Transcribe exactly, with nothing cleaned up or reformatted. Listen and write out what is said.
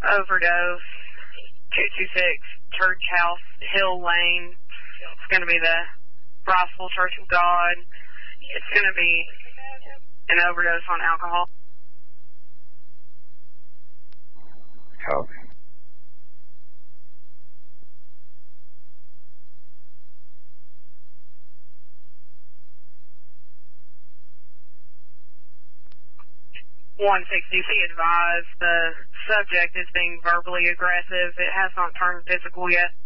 overdose, two two six Church House, Hill Lane. It's going to be the Gospel Church of God. It's going to be an overdose on alcohol. Copy. one sixty, be advised the subject is being verbally aggressive. It has not turned physical yet.